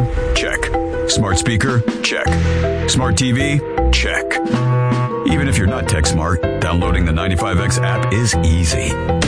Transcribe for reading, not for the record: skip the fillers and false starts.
Check. Smart speaker? Check. Smart TV? Check. Even if you're not tech smart, downloading the 95X app is easy.